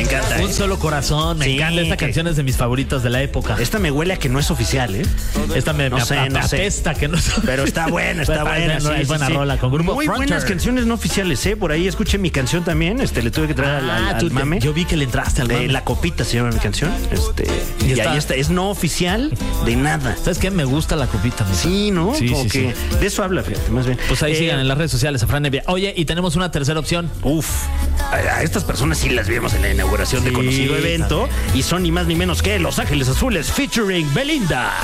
encanta. Un solo corazón, me encanta. Esta canción es de mis favoritas de la época. Esta me huele a que no es oficial, ¿eh? Esta me apesta que no es. Pero está buena, está buena. Es buena rola con Grupo Muy Frontier. buenas canciones no oficiales, ¿eh? Por ahí escuché mi canción también. Le tuve que traer al mame. Yo vi que le entraste al mame. La Copita se llama mi canción. Y ahí está. Es no oficial de nada. ¿Sabes qué? Me gusta la copita. Sí, ¿no? Sí, como sí, que de eso habla, fíjate, más bien. Pues ahí sigan en las redes sociales a Fran Evia. Oye, y tenemos una tercera opción. A estas personas sí las vimos en la inauguración de conocido evento. Y son ni más ni menos que Los Ángeles Azules featuring Belinda.